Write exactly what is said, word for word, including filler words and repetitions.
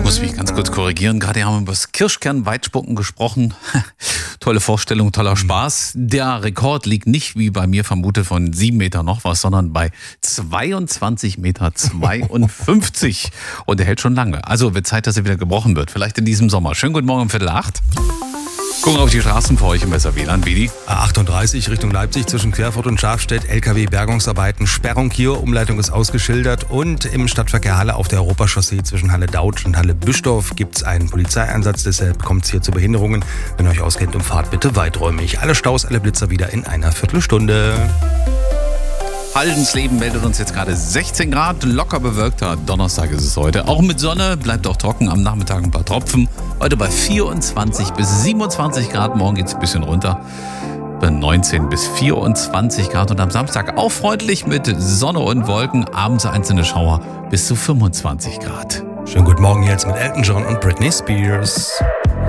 Muss mich ganz kurz korrigieren. Gerade haben wir über das Kirschkern-Weitspucken gesprochen. Tolle Vorstellung, toller Spaß. Der Rekord liegt nicht, wie bei mir vermutet, von sieben Meter noch was, sondern bei zweiundzwanzig Meter zweiundfünfzig. Und der hält schon lange. Also wird Zeit, dass er wieder gebrochen wird. Vielleicht in diesem Sommer. Schönen guten Morgen um Viertel acht. Gucken auf die Straßen für euch im Besser W L A N, Vidi. A achtunddreißig Richtung Leipzig zwischen Querfurt und Schafstedt. L K W-Bergungsarbeiten, Sperrung hier, Umleitung ist ausgeschildert. Und im Stadtverkehr Halle auf der Europachaussee zwischen Halle Dautsch und Halle Büstorf gibt es einen Polizeieinsatz. Deshalb kommt es hier zu Behinderungen. Wenn ihr euch auskennt, umfahrt bitte weiträumig. Alle Staus, alle Blitzer wieder in einer Viertelstunde. Haldensleben meldet uns jetzt gerade sechzehn Grad, locker bewölkter Donnerstag ist es heute. Auch mit Sonne, bleibt auch trocken, am Nachmittag ein paar Tropfen. Heute bei vierundzwanzig bis siebenundzwanzig Grad, morgen geht es ein bisschen runter. Bei neunzehn bis vierundzwanzig Grad und am Samstag auch freundlich mit Sonne und Wolken, abends einzelne Schauer bis zu fünfundzwanzig Grad. Schönen guten Morgen jetzt mit Elton John und Britney Spears.